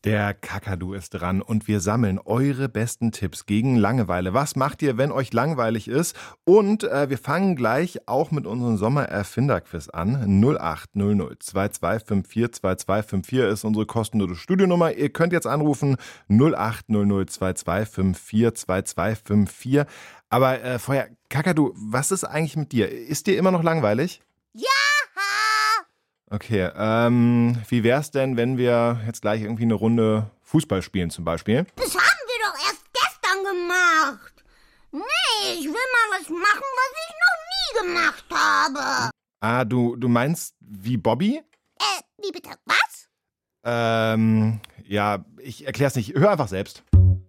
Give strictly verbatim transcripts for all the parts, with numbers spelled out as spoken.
Der Kakadu ist dran und wir sammeln eure besten Tipps gegen Langeweile. Was macht ihr, wenn euch langweilig ist? Und äh, wir fangen gleich auch mit unserem Sommer-Erfinder-Quiz an. null acht null null zwei zwei fünf vier zwei zwei fünf vier ist unsere kostenlose Studionummer. Ihr könnt jetzt anrufen null acht null null zwei zwei fünf vier zwei zwei fünf vier. Aber äh, vorher, Kakadu, was ist eigentlich mit dir? Ist dir immer noch langweilig? Ja! Okay, ähm, wie wär's denn, wenn wir jetzt gleich irgendwie eine Runde Fußball spielen zum Beispiel? Das haben wir doch erst gestern gemacht. Nee, ich will mal was machen, was ich noch nie gemacht habe. Ah, du, du meinst wie Bobby? Äh, wie bitte? Was? Ähm, ja, ich erklär's nicht. Hör einfach selbst.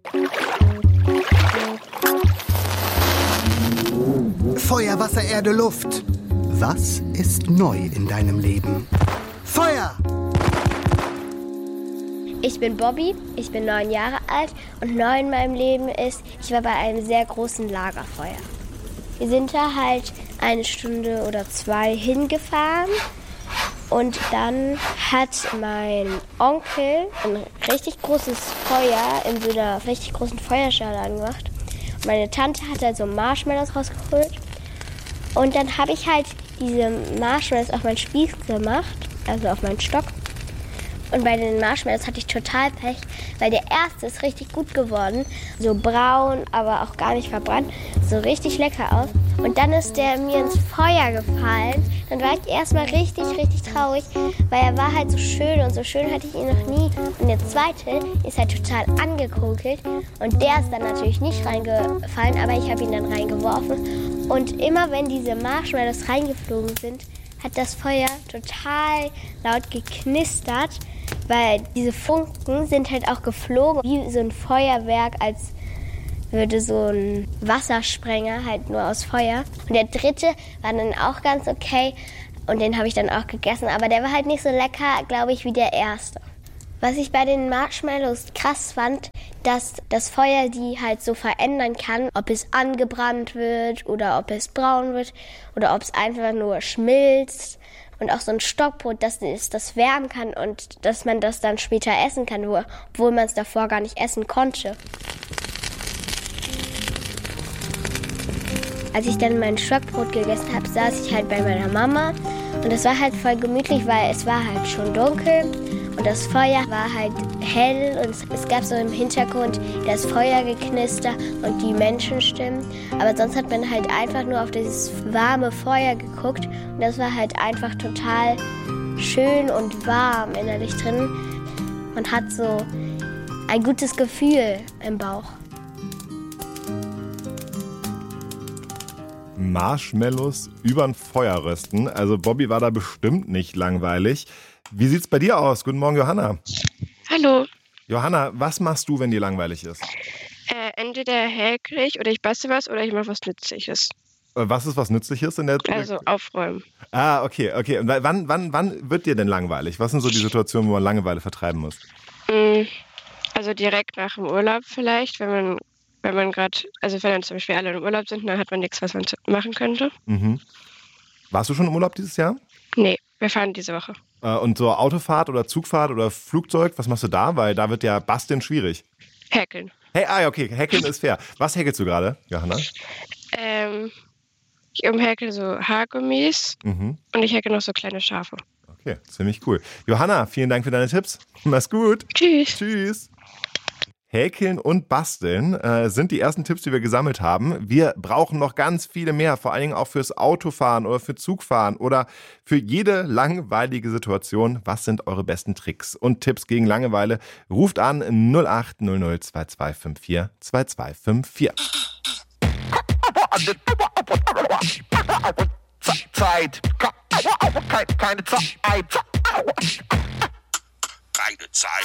Feuer, Wasser, Erde, Luft. Was ist neu in deinem Leben? Feuer! Ich bin Bobby, ich bin neun Jahre alt und neu in meinem Leben ist, ich war bei einem sehr großen Lagerfeuer. Wir sind da halt eine Stunde oder zwei hingefahren und dann hat mein Onkel ein richtig großes Feuer in so einer richtig großen Feuerschale angemacht. Und meine Tante hat da so Marshmallows rausgeholt und dann habe ich halt diese Marshmallows auf meinen Spieß gemacht, also auf meinen Stock. Und bei den Marshmallows hatte ich total Pech, weil der erste ist richtig gut geworden. So braun, aber auch gar nicht verbrannt. So richtig lecker aus. Und dann ist der mir ins Feuer gefallen. Dann war ich erstmal richtig, richtig traurig, weil er war halt so schön und so schön hatte ich ihn noch nie. Und der zweite ist halt total angekokelt. Und der ist dann natürlich nicht reingefallen, aber ich habe ihn dann reingeworfen. Und immer wenn diese Marshmallows reingeflogen sind, hat das Feuer total laut geknistert, weil diese Funken sind halt auch geflogen, wie so ein Feuerwerk, als würde so ein Wassersprenger halt nur aus Feuer. Und der dritte war dann auch ganz okay und den habe ich dann auch gegessen, aber der war halt nicht so lecker, glaube ich, wie der erste. Was ich bei den Marshmallows krass fand, dass das Feuer die halt so verändern kann, ob es angebrannt wird oder ob es braun wird oder ob es einfach nur schmilzt. Und auch so ein Stockbrot, dass es das wärmen kann und dass man das dann später essen kann, obwohl man es davor gar nicht essen konnte. Als ich dann mein Stockbrot gegessen habe, saß ich halt bei meiner Mama und es war halt voll gemütlich, weil es war halt schon dunkel. Und das Feuer war halt hell und es gab so im Hintergrund das Feuergeknister und die Menschenstimmen. Aber sonst hat man halt einfach nur auf dieses warme Feuer geguckt. Und das war halt einfach total schön und warm innerlich drin. Man hat so ein gutes Gefühl im Bauch. Marshmallows übern Feuer rösten. Also Bobby war da bestimmt nicht langweilig. Wie sieht's bei dir aus? Guten Morgen, Johanna. Hallo. Johanna, was machst du, wenn dir langweilig ist? Äh, entweder häkel ich oder ich bastel was oder ich mache was Nützliches. Was ist was Nützliches in der... Also aufräumen. Ah, okay, okay. Und wann, wann, wann wird dir denn langweilig? Was sind so die Situationen, wo man Langeweile vertreiben muss? Also direkt nach dem Urlaub vielleicht, wenn man, wenn man gerade, also wenn dann zum Beispiel alle im Urlaub sind, dann hat man nichts, was man machen könnte. Mhm. Warst du schon im Urlaub dieses Jahr? Nee, wir fahren diese Woche. Und so Autofahrt oder Zugfahrt oder Flugzeug, was machst du da? Weil da wird ja basteln schwierig. Häkeln. Hey, ah, okay, häkeln ist fair. Was häkelst du gerade, Johanna? Ähm, ich umhäkel so Haargummis mhm. und ich häkel noch so kleine Schafe. Okay, ziemlich cool. Johanna, vielen Dank für deine Tipps. Mach's gut. Tschüss. Tschüss. Häkeln und Basteln äh, sind die ersten Tipps, die wir gesammelt haben. Wir brauchen noch ganz viele mehr, vor allen Dingen auch fürs Autofahren oder für Zugfahren oder für jede langweilige Situation. Was sind eure besten Tricks und Tipps gegen Langeweile? Ruft an null acht null null zwei zwei fünf vier zwei zwei fünf vier. Zeit. Keine Zeit. Keine Zeit.